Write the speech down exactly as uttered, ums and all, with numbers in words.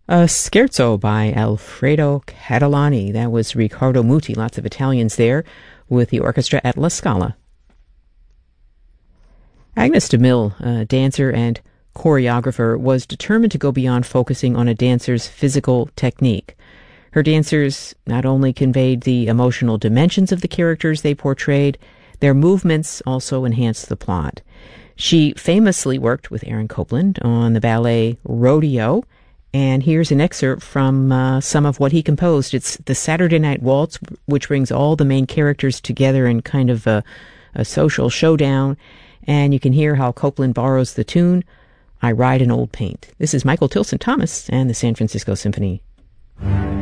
A Scherzo by Alfredo Catalani. That was Riccardo Muti, lots of Italians there, with the orchestra at La Scala. Agnes de Mille, a dancer and choreographer, was determined to go beyond focusing on a dancer's physical technique. Her dancers not only conveyed the emotional dimensions of the characters they portrayed, their movements also enhanced the plot. She famously worked with Aaron Copland on the ballet Rodeo, and here's an excerpt from uh, some of what he composed. It's the Saturday Night Waltz, which brings all the main characters together in kind of a, a social showdown, and you can hear how Copland borrows the tune, I Ride an Old Paint. This is Michael Tilson Thomas and the San Francisco Symphony.